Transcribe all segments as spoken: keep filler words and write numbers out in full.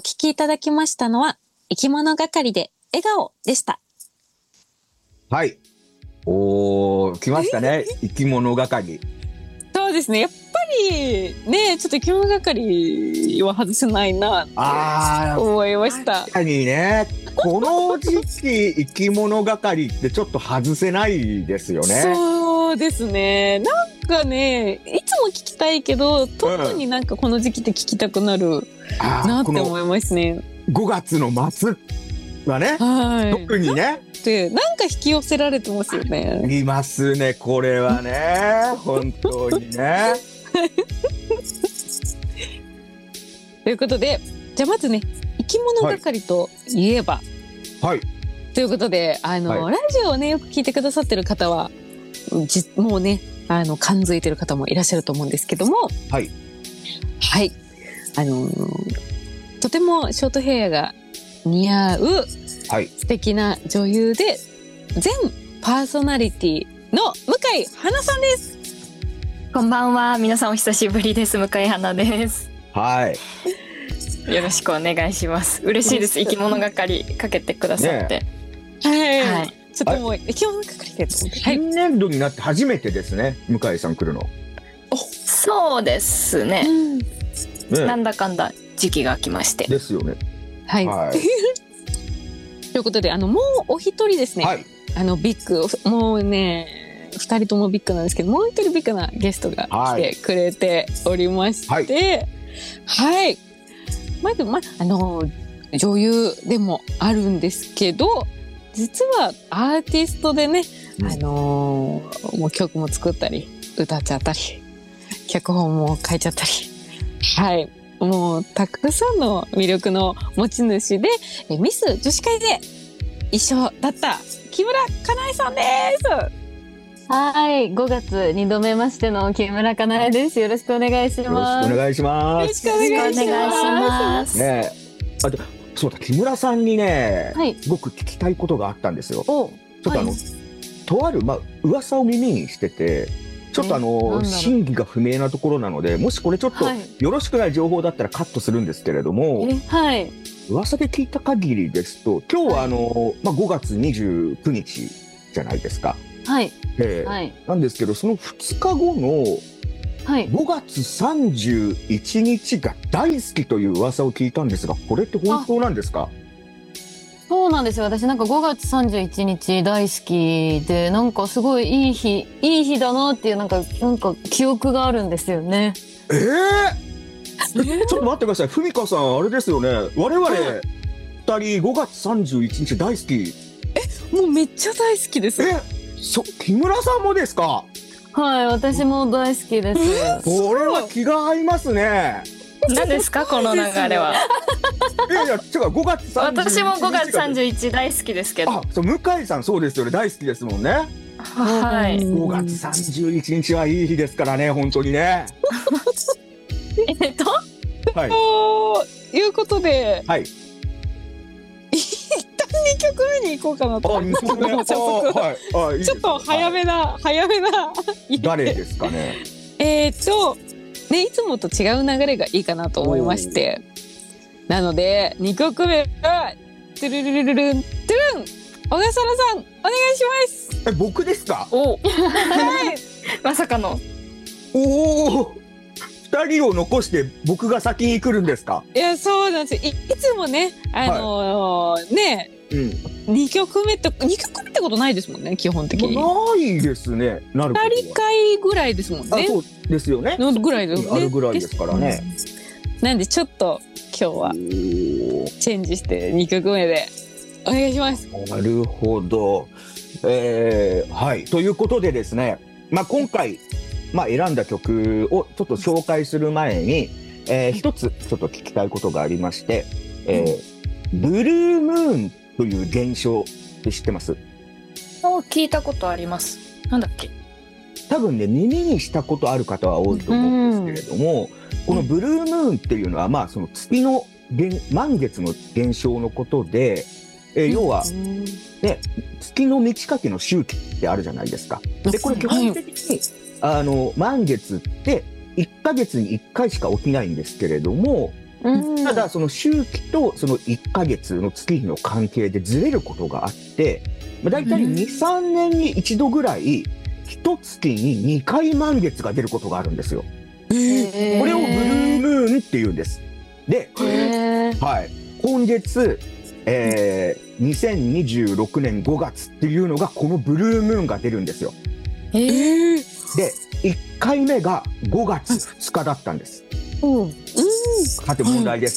聞きいただきましたのは生き物係で笑顔でした。 はい。おー、来ましたね。生き物係。 そうですね。やっぱりね、ちょっと生き物係は外せないなって思いました。 確かにね、この時期生き物係ってちょっと外せないですよね。 そうですね。なんかね、いつも聞きたいけど、特になんかこの時期って聞きたくなるなって思いますね。 ごがつの末はね、はい、特にね。 でなんか引き寄せられてますよね。 いますね、これはね。本当にね。 ということで、じゃあまずね、生き物係といえば、 はい。 ということで、あの、はい、ラジオをね、よく聞いてくださってる方は、じもうね、あの、感づいてる方もいらっしゃると思うんですけども、 はい。 はい。あのー、とてもショートヘアが似合う、はい、素敵な女優で、全パーソナリティの向井花さんです。 こんばんは。皆さんお久しぶりです。向井花です。 はい。 よろしくお願いします。嬉しいです。生き物係かけてくださって。 ね、はい、はい。ちょっともう生き物係で。 新年度になって初めてですね。向井さん来るの。 そうですね。うんね、なんだかんだ時期が来まして。 ですよね。 はい。はい、ということで、あのもうお一人ですね。はい、あのビッグ、もうね、二人ともビッグなんですけど、もう一人ビッグなゲストが来てくれておりまして、はい。はい、まずまあの女優でもあるんですけど、実はアーティストでね、うん、あのー、もう曲も作ったり歌っちゃったり脚本も書いちゃったり、はい、もうたくさんの魅力の持ち主で、えミス女子会で一緒だった木村かなえさんです。 はい、ごがつにどめましての木村かなえです。よろしくお願いします。 よろしくお願いします。 よろしくお願いします。 ねえ、あとそうだ、木村さんにね、はい、僕聞きたいことがあったんですよ。ちょっとあの、はい、とあるまあ噂を耳にしてて、ちょっとあの真偽が不明なところなので、もしこれちょっとよろしくない情報だったらカットするんですけれども、 はい、 噂で聞いた限りですと、今日はあの、はい、まあごがつにじゅうくにちじゃないですか。 はい。 えーはい、なんですけど、そのふつかごのごがつさんじゅういちにちが大好きという噂を聞いたんですが、これって本当なんですか？ そうなんですよ。私なんかごがつさんじゅういちにち大好きで、なんかすごいいい日、いい日だなっていうなんか、なんか記憶があるんですよね。 えー、えちょっと待ってください。ふみかさん、あれですよね。我々ふたりごがつさんじゅういちにち大好き。 え、もうめっちゃ大好きです。 え、そ、木村さんもですか？ はい、私も大好きです。 これは気が合いますね。 何ですかこの流れは。 いやいや、違う、ごがつさんじゅういちにち。 私もごがつさんじゅういち大好きですけど。 あ、そう、向井さんそうですよね。大好きですもんね。 はい。 ごがつさんじゅういちにちはいい日ですからね、本当にね。 えっと、 はい。ということで、 はい。 一旦にきょくめに行こうかなと。 あ、にきょくめ。 ちょっと早めな、早めな。 誰ですかね。 えっと。ね、いつもと違う流れがいいかなと思いまして、なのでにきょくめはトゥルルルルルントゥルン、小笠原さんお願いします。 え、僕ですか？ お、 はい、 まさかの。 おお、二人を残して僕が先に来るんですか？ いや、そうなんですよ。 い, いつもね、あのーはい、ね、うん、にきょくめってにきょくめってことないですもんね、基本的に。 ないですね。なるほど。 ふたり会ぐらいですもんね。 あ、そうですよね。 のぐらいですね。 あるぐらいですからね。 うん、なんでちょっと今日はチェンジしてにきょくめでお願いします。 なるほど。えー、はい、ということでですね、まあ今回まあ選んだ曲をちょっと紹介する前に、えー、一つちょっと聞きたいことがありまして、えー、ブルームーンという現象って知ってます？ 聞いたことあります。なんだっけ？ 多分ね、耳にしたことある方は多いと思うんですけれども、このブルームーンっていうのは、まあその月の満月の現象のことで、えー、要は、ね、月の満ち欠けの周期ってあるじゃないですか。で、これ基本的に、あの、満月っていっかげつにいっかいしか起きないんですけれども、 ただその周期とそのいっかげつの月日の関係でずれることがあって、まあ、だいたいに、さんねんに一度ぐらいいちがつににかい満月が出ることがあるんですよ。これをブルームーンって言うんです。で、はい、今月、えー、にせんにじゅうろくねんごがつっていうのがこのブルームーンが出るんですよ。 えー、 でいっかいめがごがつふつかだったんです。 うん、 さて問題です、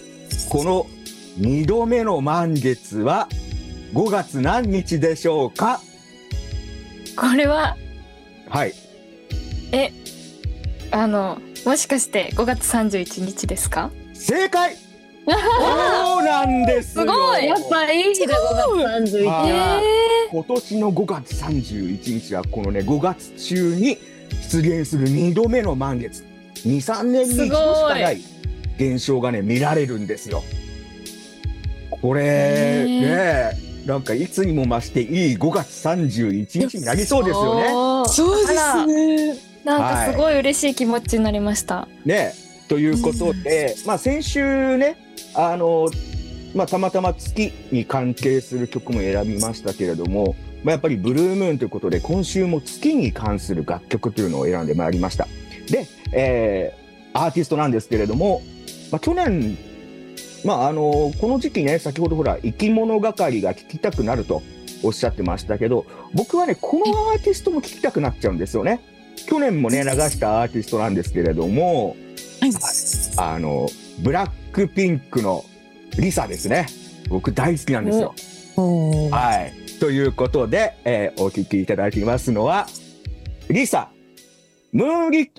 うん、このにどめの満月はごがつ何日でしょうか？ これははいえあのもしかしてごがつさんじゅういちにちですか？ 正解そうなんですよ。 すごい、やっぱいい日だ。ごがつさんじゅういちにちは、 えー、今年のごがつさんじゅういちにちはこのねごがつ中に出現するにどめの満月、に、さんねんに一度しかない現象がね見られるんですよ。これねなんかいつにも増していいごがつさんじゅういちにちになりそうですよね。 そうですね。 なんかすごい嬉しい気持ちになりました。 はい、ねということで、まあ先週ねあの、まあ、たまたま月に関係する曲も選びましたけれども、まあ、やっぱりブルームーンということで今週も月に関する楽曲というのを選んでまいりました。で、えー、アーティストなんですけれども、まあ、去年、まあ、あのこの時期ね先ほどほら生き物係が聴きたくなるとおっしゃってましたけど、僕はねこのアーティストも聴きたくなっちゃうんですよね。去年もね流したアーティストなんですけれども、はい、あのブラックピンクのリサですね。僕大好きなんですよ。はい。ということで、えー、お聴きいただきますのはリサムーンリッ